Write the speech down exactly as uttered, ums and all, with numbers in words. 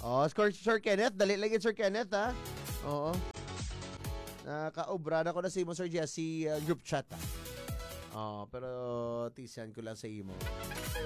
Oh, Sir, Sir Kenneth, dali lang yun, Sir Kenneth, ha? Oo. Nakaobra na ko na sa imo, Sir Jesse, uh, group chat, ha? Oh, pero tisyan ko lang sa imo.